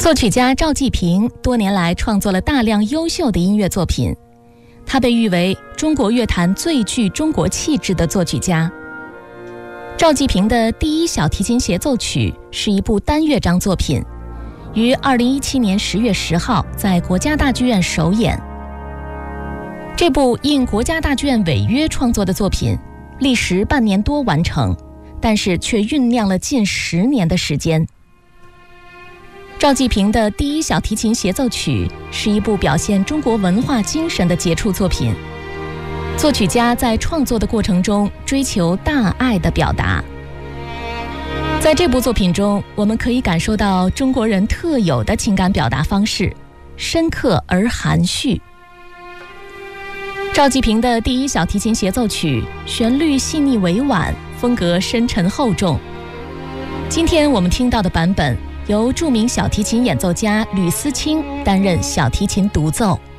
作曲家赵季平多年来创作了大量优秀的音乐作品，他被誉为中国乐坛最具中国气质的作曲家。赵季平的第一小提琴协奏曲是一部单乐章作品，于2017年10月10号在国家大剧院首演。这部应国家大剧院违约创作的作品，历时半年多完成，但是却酝酿了近10年的时间。赵季平的第一小提琴协奏曲是一部表现中国文化精神的杰出作品。作曲家在创作的过程中追求大爱的表达。在这部作品中，我们可以感受到中国人特有的情感表达方式，深刻而含蓄。赵季平的第一小提琴协奏曲旋律细腻委婉，风格深沉厚重。今天我们听到的版本由著名小提琴演奏家吕思清担任小提琴独奏。